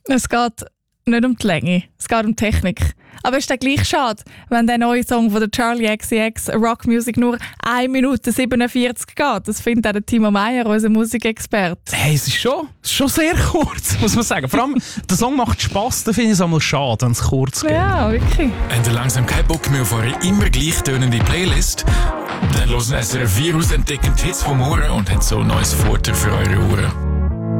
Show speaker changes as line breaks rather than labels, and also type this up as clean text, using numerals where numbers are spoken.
Es geht nicht um die Länge, es geht um die Technik. Aber es ist dann gleich schade, wenn der neue Song von der Charli XCX Rock Music nur 1 Minute 47 geht. Das findet auch der Timo Meyer, unser Musikexperte.
Hey, es ist schon sehr kurz, muss man sagen. Vor allem, der Song macht Spass, da finde ich es einmal schade, wenn es kurz geht.
Ja, wirklich.
Habt ihr langsam keinen Bock mehr auf eure immer gleich tönende Playlist? Dann hören SRF 4 aus, entdecken die Hits vom Ohren und haben so ein neues Futter für eure Ohren.